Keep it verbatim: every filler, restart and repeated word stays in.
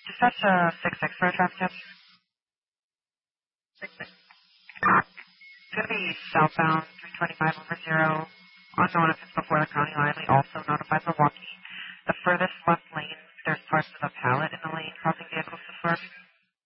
Dispatch uh, six six for a traffic jam. six six. It's going to be southbound three twenty-five over zero. Unknown if it's before the county line. We also notified Milwaukee. The furthest left